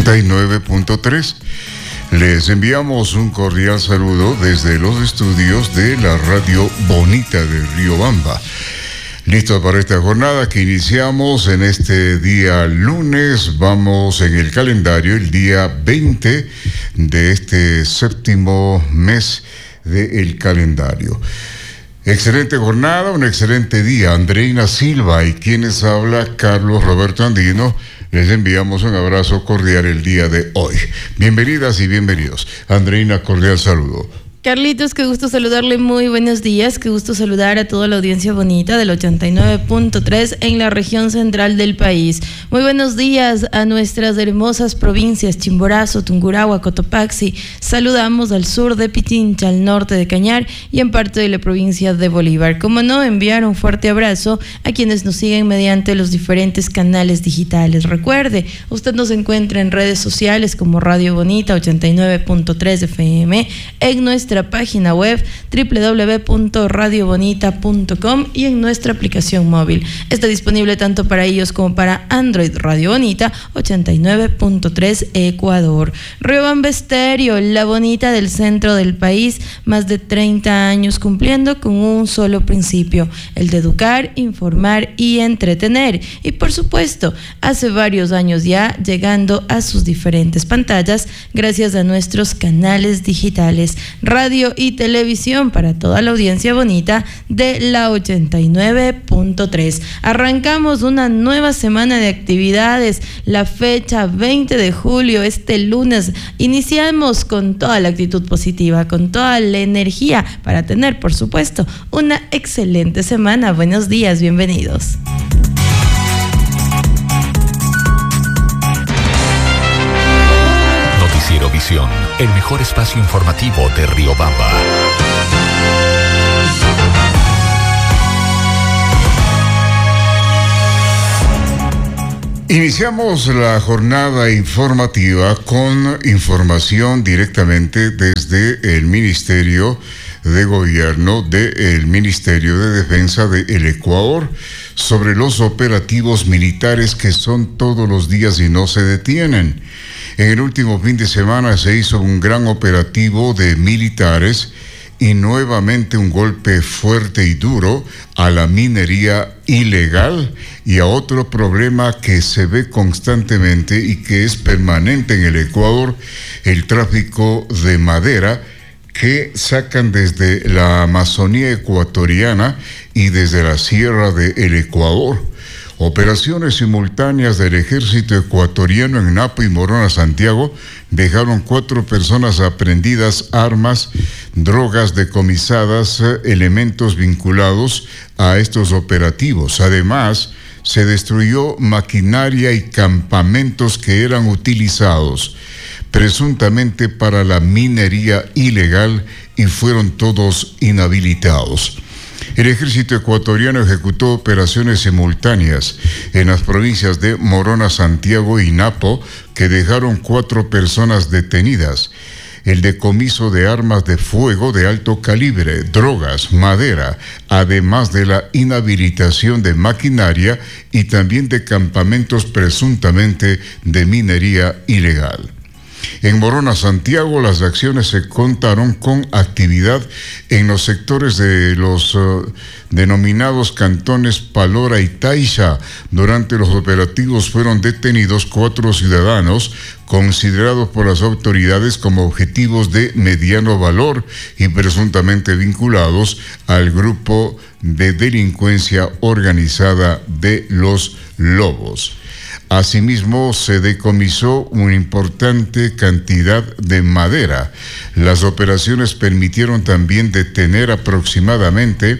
89.3. Les enviamos un cordial saludo desde los estudios de la Radio Bonita de Riobamba. Listos para esta jornada que iniciamos en este día lunes. Vamos en el calendario el día 20 de este séptimo mes del calendario. Excelente jornada, un excelente día. Andreina Silva y quienes habla Carlos Roberto Andino. Les enviamos un abrazo cordial el día de hoy. Bienvenidas y bienvenidos. Andreina, cordial saludo. Carlitos, qué gusto saludarle, muy buenos días, qué gusto saludar a toda la audiencia bonita del 89.3 en la región central del país. Muy buenos días a nuestras hermosas provincias Chimborazo, Tungurahua, Cotopaxi. Saludamos al sur de Pichincha, al norte de Cañar y en parte de la provincia de Bolívar. Como no, enviar un fuerte abrazo a quienes nos siguen mediante los diferentes canales digitales. Recuerde, usted nos encuentra en redes sociales como Radio Bonita 89.3 FM, en nuestra página web www.radiobonita.com y en nuestra aplicación móvil. Está disponible tanto para iOS como para Android. Radio Bonita 89.3 Ecuador. Riobamba Estéreo, la bonita del centro del país, más de 30 años cumpliendo con un solo principio, el de educar, informar y entretener. Y por supuesto, hace varios años ya llegando a sus diferentes pantallas gracias a nuestros canales digitales, radio y televisión para toda la audiencia bonita de la 89.3. Arrancamos una nueva semana de actividades, la fecha 20 de julio, este lunes. Iniciamos con toda la actitud positiva, con toda la energía para tener, por supuesto, una excelente semana. Buenos días, bienvenidos. Noticiero Visión, el mejor espacio informativo de Riobamba. Iniciamos la jornada informativa con información directamente desde el Ministerio de Gobierno del Ministerio de Defensa del Ecuador sobre los operativos militares que son todos los días y no se detienen. En el último fin de semana se hizo un gran operativo de militares y nuevamente un golpe fuerte y duro a la minería ilegal y a otro problema que se ve constantemente y que es permanente en el Ecuador, el tráfico de madera que sacan desde la Amazonía ecuatoriana y desde la Sierra del Ecuador. Operaciones simultáneas del ejército ecuatoriano en Napo y Morona, Santiago, dejaron 4 personas aprehendidas, armas, drogas decomisadas, elementos vinculados a estos operativos. Además, se destruyó maquinaria y campamentos que eran utilizados presuntamente para la minería ilegal y fueron todos inhabilitados. El ejército ecuatoriano ejecutó operaciones simultáneas en las provincias de Morona, Santiago y Napo que dejaron 4 personas detenidas. El decomiso de armas de fuego de alto calibre, drogas, madera, además de la inhabilitación de maquinaria y también de campamentos presuntamente de minería ilegal. En Morona, Santiago, las acciones se contaron con actividad en los sectores de los denominados cantones Palora y Taixa. Durante los operativos fueron detenidos 4 ciudadanos considerados por las autoridades como objetivos de mediano valor y presuntamente vinculados al grupo de delincuencia organizada de los Lobos. Asimismo, se decomisó una importante cantidad de madera. Las operaciones permitieron también detener aproximadamente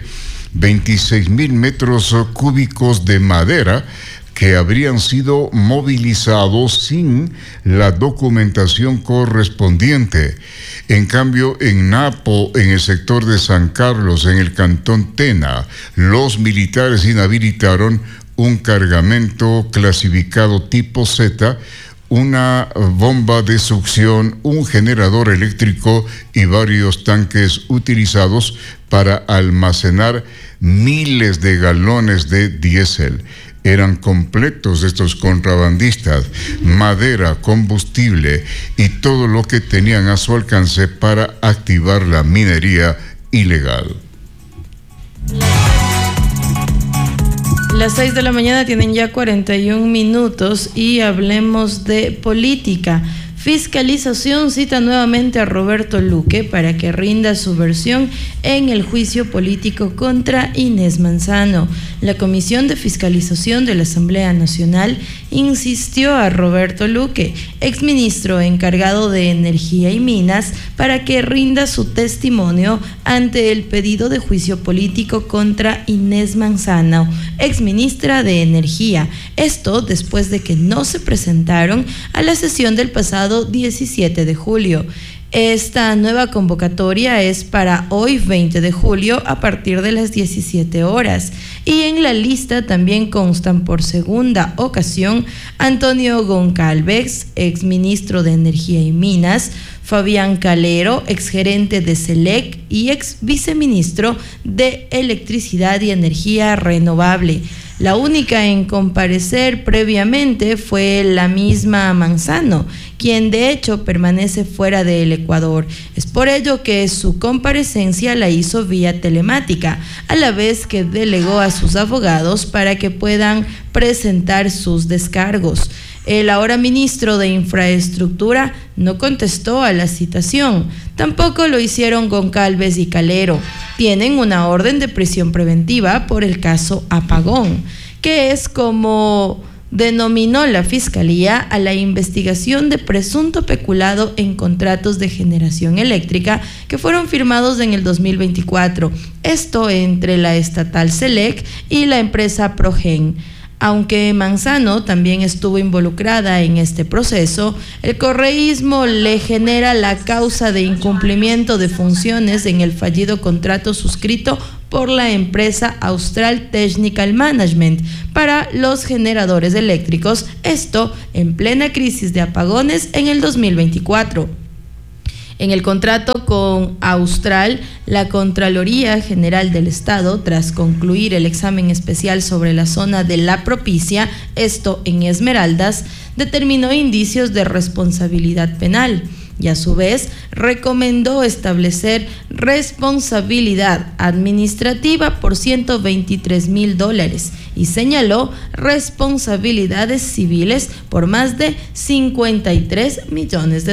26,000 metros cúbicos de madera que habrían sido movilizados sin la documentación correspondiente. En cambio, en Napo, en el sector de San Carlos, en el cantón Tena, los militares inhabilitaron un cargamento clasificado tipo Z, una bomba de succión, un generador eléctrico y varios tanques utilizados para almacenar miles de galones de diésel. eran completos estos contrabandistas, madera, combustible y todo lo que tenían a su alcance para activar la minería ilegal. Las 6 de la mañana tienen ya 41 minutos y hablemos de política. Fiscalización cita nuevamente a Roberto Luque para que rinda su versión en el juicio político contra Inés Manzano. La Comisión de Fiscalización de la Asamblea Nacional insistió a Roberto Luque, exministro encargado de Energía y Minas, para que rinda su testimonio ante el pedido de juicio político contra Inés Manzano, exministra de Energía. Esto después de que no se presentaron a la sesión del pasado 17 de julio. Esta nueva convocatoria es para hoy 20 de julio a partir de las 17 horas y en la lista también constan por segunda ocasión Antonio Goncalves, exministro de Energía y Minas, Fabián Calero, exgerente de SELEC y ex viceministro de Electricidad y Energía Renovable. La única en comparecer previamente fue la misma Manzano, quien de hecho permanece fuera del Ecuador. Es por ello que su comparecencia la hizo vía telemática, a la vez que delegó a sus abogados para que puedan presentar sus descargos. El ahora ministro de Infraestructura no contestó a la citación. Tampoco lo hicieron Goncalves y Calero. Tienen una orden de prisión preventiva por el caso Apagón, que es como denominó la Fiscalía a la investigación de presunto peculado en contratos de generación eléctrica que fueron firmados en el 2024. Esto entre la estatal SELEC y la empresa Progen. Aunque Manzano también estuvo involucrada en este proceso, el correísmo le genera la causa de incumplimiento de funciones en el fallido contrato suscrito por la empresa Austral Technical Management para los generadores eléctricos, esto en plena crisis de apagones en el 2024. En el contrato con Austral, la Contraloría General del Estado, tras concluir el examen especial sobre la zona de La Propicia, esto en Esmeraldas, determinó indicios de responsabilidad penal y a su vez recomendó establecer responsabilidad administrativa por $123,000 y señaló responsabilidades civiles por más de $53 millones.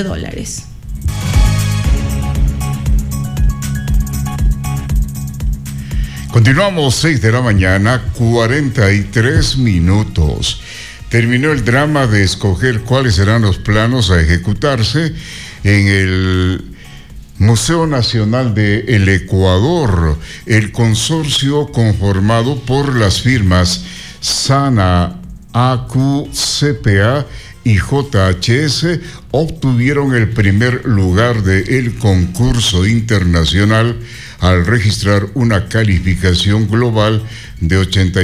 Continuamos, 6 de la mañana, 43 minutos. Terminó el drama de escoger cuáles serán los planos a ejecutarse en el Museo Nacional del Ecuador. El consorcio conformado por las firmas Sana, AQ, CPA y JHS obtuvieron el primer lugar del concurso internacional al registrar una calificación global de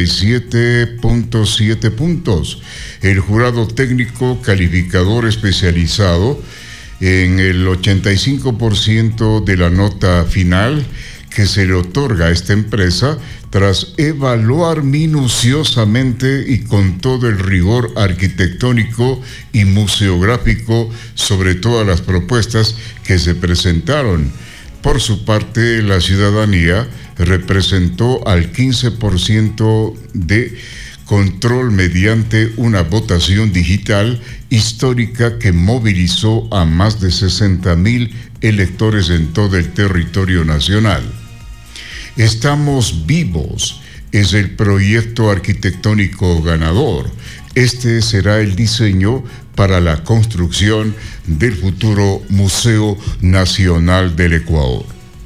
87.7 puntos. El jurado técnico calificador especializado en el 85% de la nota final que se le otorga a esta empresa tras evaluar minuciosamente y con todo el rigor arquitectónico y museográfico sobre todas las propuestas que se presentaron. Por su parte, la ciudadanía representó al 15% de control mediante una votación digital histórica que movilizó a más de 60,000 electores en todo el territorio nacional. Estamos vivos es el proyecto arquitectónico ganador. Este será el diseño para la construcción del futuro Museo Nacional del Ecuador.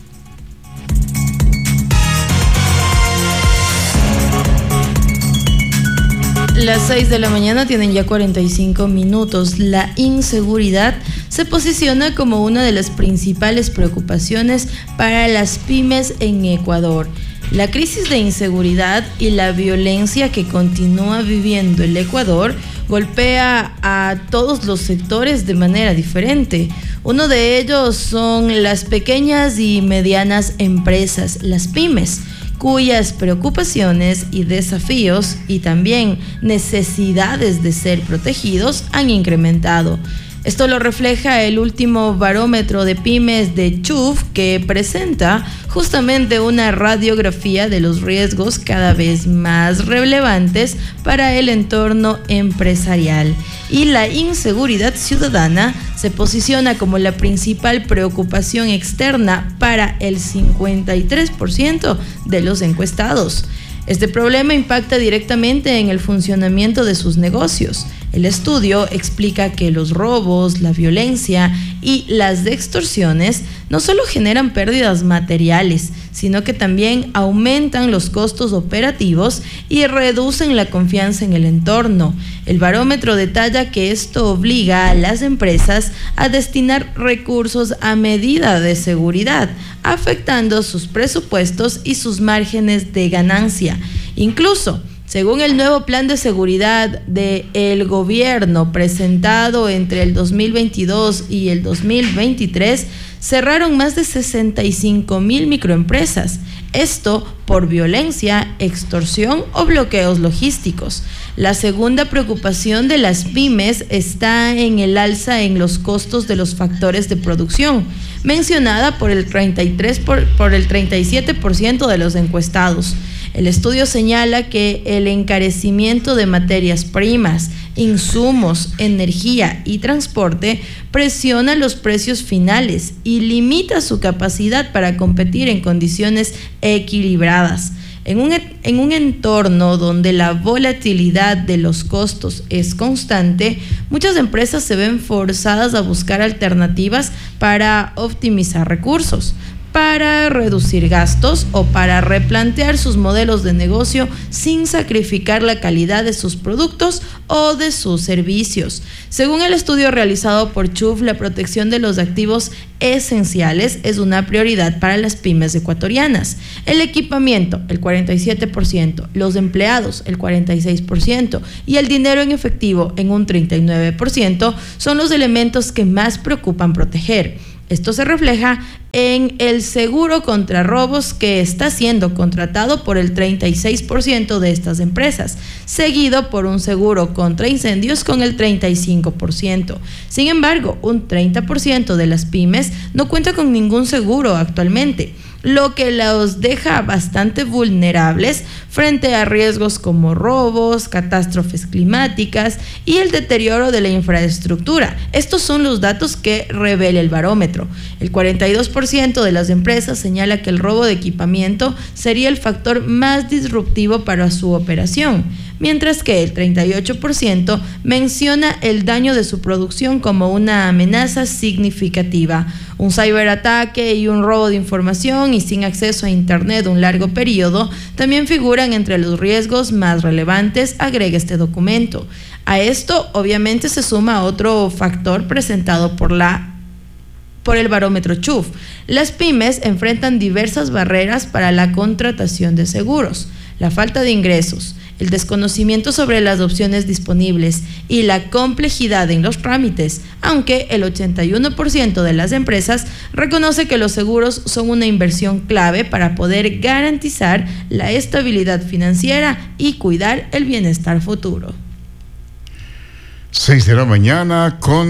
Las 6 de la mañana tienen ya 45 minutos. La inseguridad se posiciona como una de las principales preocupaciones para las pymes en Ecuador. La crisis de inseguridad y la violencia que continúa viviendo el Ecuador golpea a todos los sectores de manera diferente. Uno de ellos son las pequeñas y medianas empresas, las pymes, cuyas preocupaciones y desafíos y también necesidades de ser protegidos han incrementado. Esto lo refleja el último barómetro de pymes de CHUV, que presenta justamente una radiografía de los riesgos cada vez más relevantes para el entorno empresarial. Y la inseguridad ciudadana se posiciona como la principal preocupación externa para el 53% de los encuestados. Este problema impacta directamente en el funcionamiento de sus negocios. El estudio explica que los robos, la violencia y las extorsiones no solo generan pérdidas materiales, sino que también aumentan los costos operativos y reducen la confianza en el entorno. El barómetro detalla que esto obliga a las empresas a destinar recursos a medida de seguridad, afectando sus presupuestos y sus márgenes de ganancia. Incluso, según el nuevo plan de seguridad del gobierno presentado entre el 2022 y el 2023, cerraron más de 65,000 microempresas. Esto por violencia, extorsión o bloqueos logísticos. La segunda preocupación de las pymes está en el alza en los costos de los factores de producción, mencionada por el 37% de los encuestados. El estudio señala que el encarecimiento de materias primas, insumos, energía y transporte presiona los precios finales y limita su capacidad para competir en condiciones equilibradas. En un entorno donde la volatilidad de los costos es constante, muchas empresas se ven forzadas a buscar alternativas para optimizar recursos, para reducir gastos o para replantear sus modelos de negocio sin sacrificar la calidad de sus productos o de sus servicios. Según el estudio realizado por CHUV, la protección de los activos esenciales es una prioridad para las pymes ecuatorianas. El equipamiento, el 47%, los empleados, el 46%, y el dinero en efectivo, en un 39%, son los elementos que más preocupan proteger. Esto se refleja en el seguro contra robos, que está siendo contratado por el 36% de estas empresas, seguido por un seguro contra incendios con el 35%. Sin embargo, un 30% de las pymes no cuenta con ningún seguro actualmente, lo que los deja bastante vulnerables frente a riesgos como robos, catástrofes climáticas y el deterioro de la infraestructura. Estos son los datos que revela el barómetro. El 42% de las empresas señala que el robo de equipamiento sería el factor más disruptivo para su operación, mientras que el 38% menciona el daño de su producción como una amenaza significativa. Un ciberataque y un robo de información y sin acceso a Internet un largo periodo también figuran entre los riesgos más relevantes, agrega este documento. A esto, obviamente, se suma otro factor presentado por el barómetro CHUV. Las pymes enfrentan diversas barreras para la contratación de seguros: la falta de ingresos, el desconocimiento sobre las opciones disponibles y la complejidad en los trámites, aunque el 81% de las empresas reconoce que los seguros son una inversión clave para poder garantizar la estabilidad financiera y cuidar el bienestar futuro. 6 de la mañana con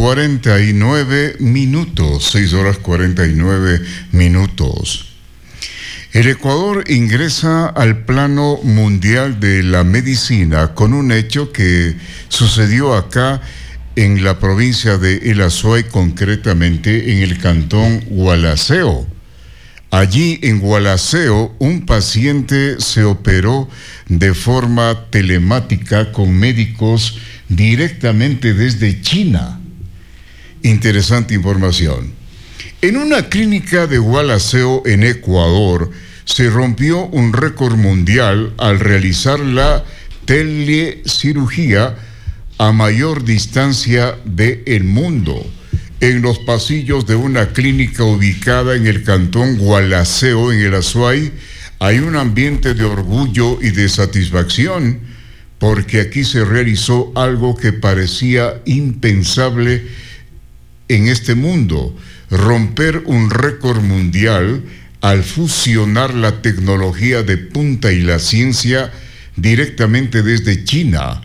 49 minutos, 6 horas 49 minutos. El Ecuador ingresa al plano mundial de la medicina con un hecho que sucedió acá en la provincia de El Azuay, concretamente en el cantón Gualaceo. Allí en Gualaceo, un paciente se operó de forma telemática con médicos directamente desde China. Interesante información. En una clínica de Gualaceo, en Ecuador, se rompió un récord mundial al realizar la telecirugía a mayor distancia del mundo. En los pasillos de una clínica ubicada en el cantón Gualaceo, en el Azuay, hay un ambiente de orgullo y de satisfacción, porque aquí se realizó algo que parecía impensable en este mundo: romper un récord mundial al fusionar la tecnología de punta y la ciencia directamente desde China.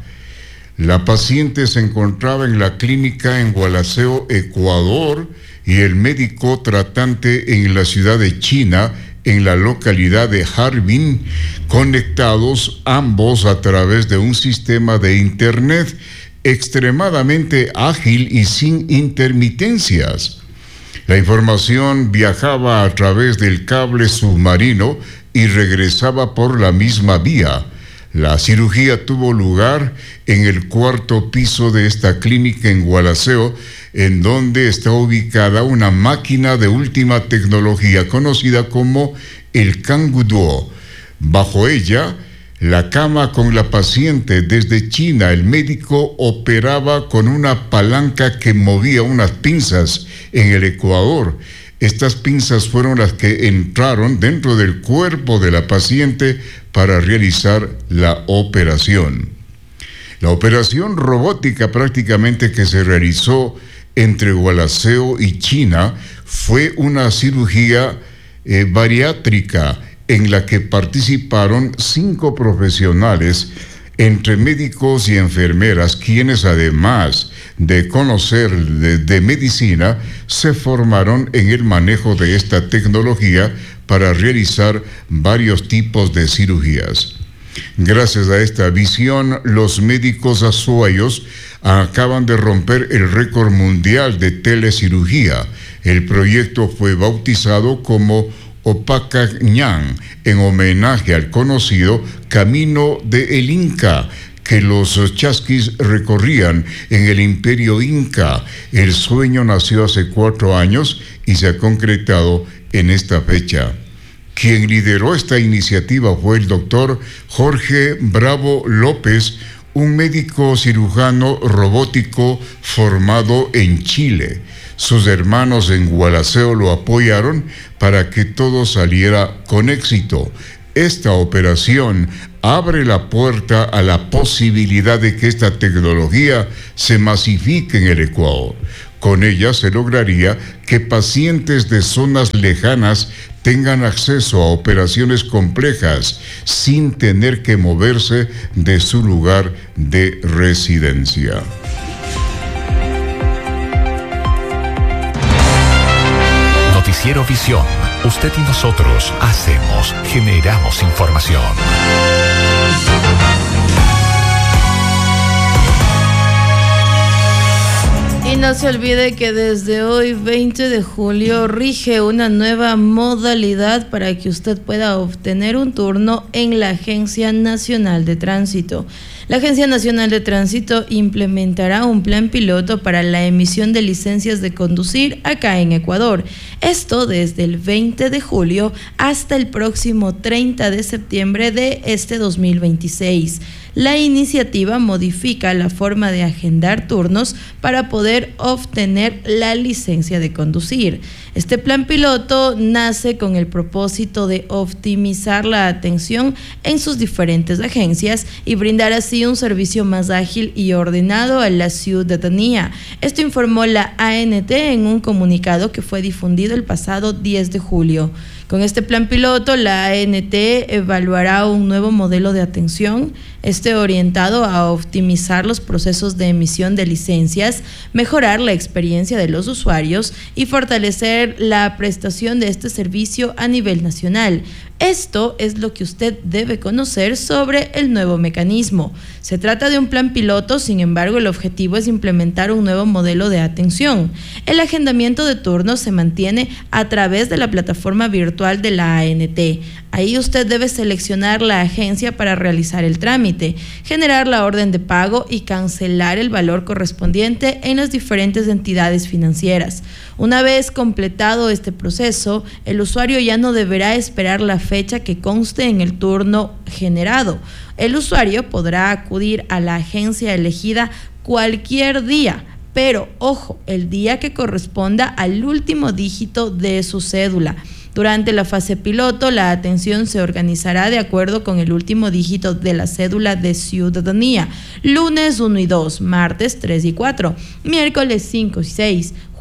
La paciente se encontraba en la clínica en Gualaceo, Ecuador, y el médico tratante en la ciudad de China, en la localidad de Harbin, conectados ambos a través de un sistema de internet extremadamente ágil y sin intermitencias. La información viajaba a través del cable submarino y regresaba por la misma vía. La cirugía tuvo lugar en el cuarto piso de esta clínica en Gualaceo, en donde está ubicada una máquina de última tecnología conocida como el Kanguduo. Bajo ella, la cama con la paciente. Desde China, el médico operaba con una palanca que movía unas pinzas en el Ecuador. Estas pinzas fueron las que entraron dentro del cuerpo de la paciente para realizar la operación. La operación robótica prácticamente que se realizó entre Gualaceo y China fue una cirugía bariátrica en la que participaron 5 profesionales, entre médicos y enfermeras, quienes además de conocer de medicina, se formaron en el manejo de esta tecnología para realizar varios tipos de cirugías. Gracias a esta visión, los médicos azuayos acaban de romper el récord mundial de telecirugía. El proyecto fue bautizado como Opacañán, en homenaje al conocido Camino de el Inca, que los chasquis recorrían en el imperio inca. El sueño nació hace 4 años y se ha concretado en esta fecha. Quien lideró esta iniciativa fue el doctor Jorge Bravo López, un médico cirujano robótico formado en Chile. Sus hermanos en Gualaceo lo apoyaron para que todo saliera con éxito. Esta operación abre la puerta a la posibilidad de que esta tecnología se masifique en el Ecuador. Con ella se lograría que pacientes de zonas lejanas tengan acceso a operaciones complejas sin tener que moverse de su lugar de residencia. Noticiero Visión. Usted y nosotros generamos información. Y no se olvide que desde hoy, 20 de julio, rige una nueva modalidad para que usted pueda obtener un turno en la Agencia Nacional de Tránsito. La Agencia Nacional de Tránsito implementará un plan piloto para la emisión de licencias de conducir acá en Ecuador. Esto desde el 20 de julio hasta el próximo 30 de septiembre de este 2026. La iniciativa modifica la forma de agendar turnos para poder obtener la licencia de conducir. Este plan piloto nace con el propósito de optimizar la atención en sus diferentes agencias y brindar así un servicio más ágil y ordenado a la ciudadanía. Esto informó la ANT en un comunicado que fue difundido el pasado 10 de julio. Con este plan piloto, la ANT evaluará un nuevo modelo de atención, orientado a optimizar los procesos de emisión de licencias, mejorar la experiencia de los usuarios y fortalecer la prestación de este servicio a nivel nacional. Esto es lo que usted debe conocer sobre el nuevo mecanismo. Se trata de un plan piloto, sin embargo, el objetivo es implementar un nuevo modelo de atención. El agendamiento de turnos se mantiene a través de la plataforma virtual de la ANT. Ahí usted debe seleccionar la agencia para realizar el trámite, generar la orden de pago y cancelar el valor correspondiente en las diferentes entidades financieras. Una vez completado este proceso, el usuario ya no deberá esperar la fecha que conste en el turno generado. El usuario podrá acudir a la agencia elegida cualquier día, pero ojo, el día que corresponda al último dígito de su cédula. Durante la fase piloto, la atención se organizará de acuerdo con el último dígito de la cédula de ciudadanía: lunes 1 y 2, martes 3 y 4, miércoles 5 y 6,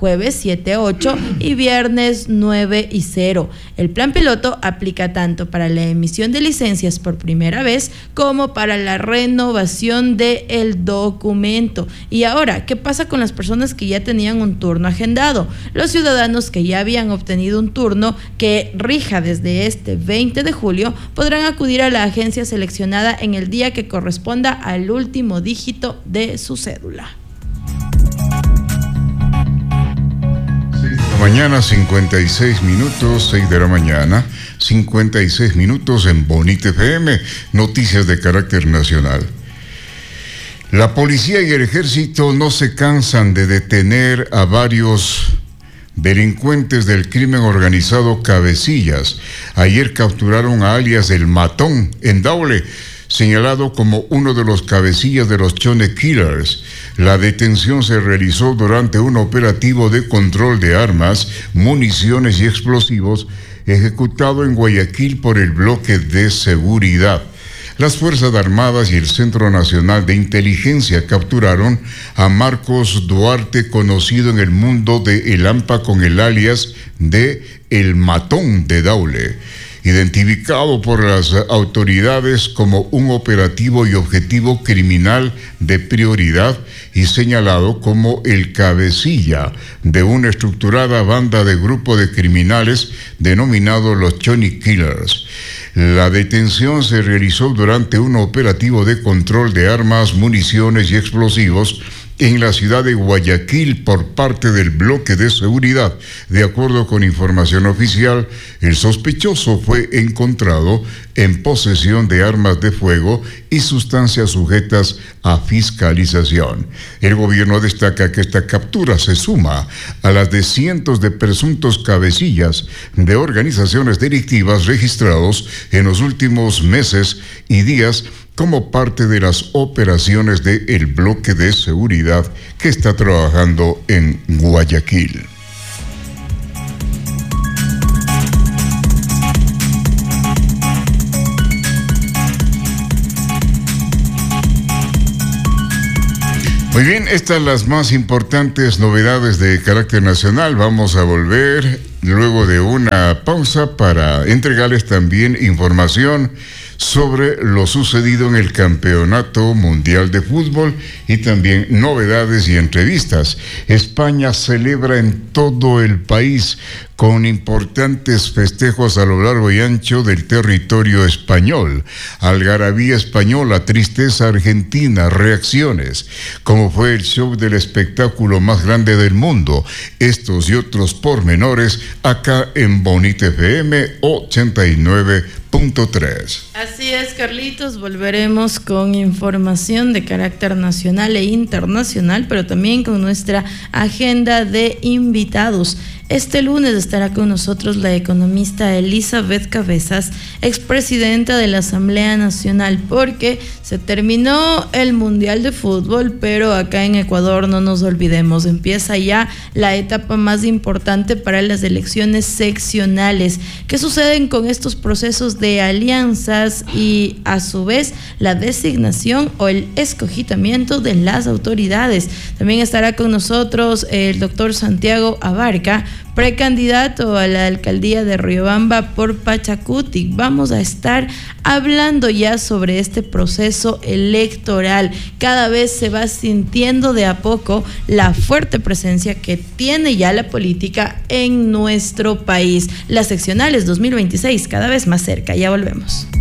jueves 7-8 y viernes 9-0. El plan piloto aplica tanto para la emisión de licencias por primera vez como para la renovación del documento. Y ahora, ¿qué pasa con las personas que ya tenían un turno agendado? Los ciudadanos que ya habían obtenido un turno que rija desde este 20 de julio podrán acudir a la agencia seleccionada en el día que corresponda al último dígito de su cédula. Mañana 56 minutos, 6 de la mañana, 56 minutos en Bonita FM, noticias de carácter nacional. La policía y el ejército no se cansan de detener a varios delincuentes del crimen organizado Cabecillas. Ayer capturaron a alias El Matón en Daule, señalado como uno de los cabecillas de los Chone Killers. La detención se realizó durante un operativo de control de armas, municiones y explosivos ejecutado en Guayaquil por el bloque de seguridad. Las Fuerzas Armadas y el Centro Nacional de Inteligencia capturaron a Marcos Duarte, conocido en el mundo de El Hampa con el alias de El Matón de Daule, identificado por las autoridades como un operativo y objetivo criminal de prioridad y señalado como el cabecilla de una estructurada banda de grupo de criminales denominado los Chone Killers. La detención se realizó durante un operativo de control de armas, municiones y explosivos en la ciudad de Guayaquil por parte del bloque de seguridad. De acuerdo con información oficial, el sospechoso fue encontrado en posesión de armas de fuego y sustancias sujetas a fiscalización. El gobierno destaca que esta captura se suma a las de cientos de presuntos cabecillas de organizaciones delictivas registrados en los últimos meses y días como parte de las operaciones del bloque de seguridad que está trabajando en Guayaquil. Muy bien, estas las más importantes novedades de carácter nacional. Vamos a volver luego de una pausa para entregarles también información sobre lo sucedido en el Campeonato Mundial de Fútbol y también novedades y entrevistas. España celebra en todo el país con importantes festejos a lo largo y ancho del territorio español. Algarabía española, tristeza argentina, reacciones. Como fue el show del espectáculo más grande del mundo. Estos y otros pormenores acá en Bonita FM 89.3. Así es, Carlitos, volveremos con información de carácter nacional e internacional, pero también con nuestra agenda de invitados. Este lunes estará con nosotros la economista Elizabeth Cabezas, expresidenta de la Asamblea Nacional, porque se terminó el Mundial de Fútbol, pero acá en Ecuador no nos olvidemos, empieza ya la etapa más importante para las elecciones seccionales. ¿Qué suceden con estos procesos de alianzas y a su vez la designación o el escogitamiento de las autoridades? También estará con nosotros el doctor Santiago Abarca, precandidato a la alcaldía de Riobamba por Pachacuti. Vamos a estar hablando ya sobre este proceso electoral. Cada vez se va sintiendo de a poco la fuerte presencia que tiene ya la política en nuestro país. Las seccionales 2026 cada vez más cerca. Ya volvemos.